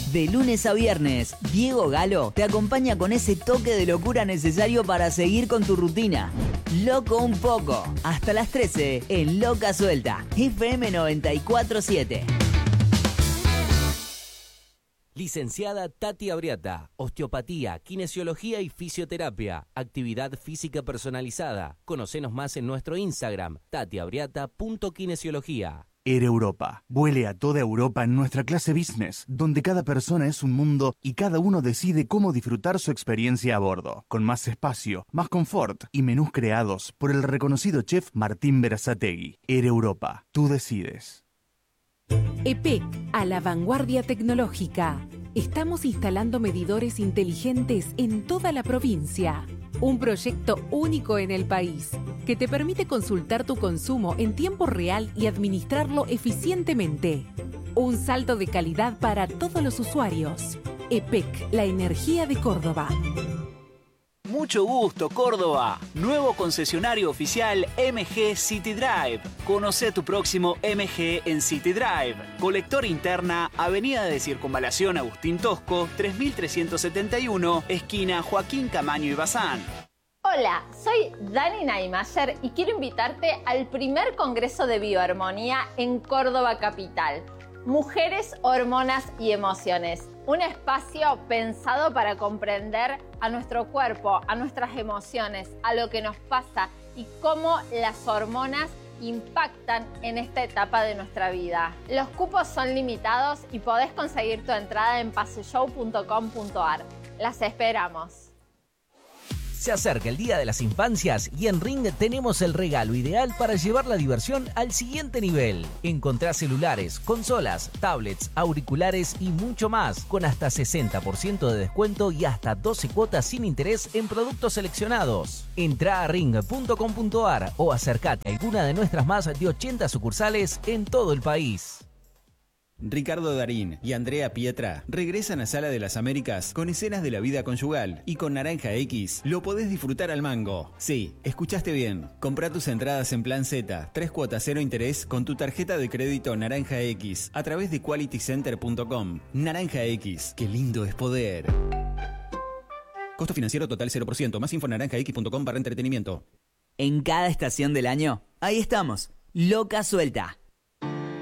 De lunes a viernes, Diego Galo te acompaña con ese toque de locura necesario para seguir con tu rutina. Loco un poco, hasta las 13 en Loca Suelta, FM 94.7. Licenciada Tati Abriata, osteopatía, kinesiología y fisioterapia, actividad física personalizada. Conocenos más en nuestro Instagram, tatiabriata.kinesiología. Air Europa. Vuele a toda Europa en nuestra clase business, donde cada persona es un mundo y cada uno decide cómo disfrutar su experiencia a bordo, con más espacio, más confort y menús creados por el reconocido chef Martín Berazategui. Air Europa. Tú decides. EPEC, a la vanguardia tecnológica. Estamos instalando medidores inteligentes en toda la provincia. Un proyecto único en el país que te permite consultar tu consumo en tiempo real y administrarlo eficientemente. Un salto de calidad para todos los usuarios. EPEC, la energía de Córdoba. Mucho gusto, Córdoba. Nuevo concesionario oficial MG City Drive. Conoce tu próximo MG en City Drive. Colector interna, Avenida de Circunvalación Agustín Tosco, 3371, esquina Joaquín Camaño y Bazán. Hola, soy Dani Naimayer y quiero invitarte al primer Congreso de Bioarmonía en Córdoba Capital. Mujeres, hormonas y emociones. Un espacio pensado para comprender a nuestro cuerpo, a nuestras emociones, a lo que nos pasa y cómo las hormonas impactan en esta etapa de nuestra vida. Los cupos son limitados y podés conseguir tu entrada en paseshow.com.ar. Las esperamos. Se acerca el Día de las Infancias y en Ring tenemos el regalo ideal para llevar la diversión al siguiente nivel. Encontrá celulares, consolas, tablets, auriculares y mucho más, con hasta 60% de descuento y hasta 12 cuotas sin interés en productos seleccionados. Entrá a ring.com.ar o acércate a alguna de nuestras más de 80 sucursales en todo el país. Ricardo Darín y Andrea Pietra regresan a Sala de las Américas con escenas de la vida conyugal y con Naranja X lo podés disfrutar al mango. Sí, escuchaste bien. Comprá tus entradas en Plan Z, 3 cuotas 0 interés con tu tarjeta de crédito Naranja X a través de qualitycenter.com. Naranja X, qué lindo es poder. Costo financiero total 0%. Más info en naranjax.com/entretenimiento. En cada estación del año, ahí estamos, Loca Suelta.